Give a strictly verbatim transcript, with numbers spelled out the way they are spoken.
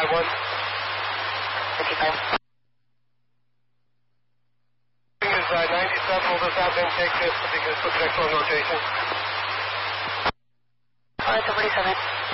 five one. fifty-five. Is uh, ninety-seven, will this have been take this because the next on rotation? Oh, it's a forty-seven.